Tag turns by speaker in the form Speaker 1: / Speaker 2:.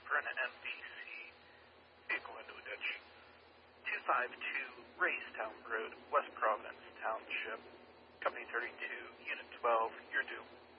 Speaker 1: for an MVC vehicle into a ditch. 252 Raystown Road, West Providence Township. Company 32, Unit 12, you're due.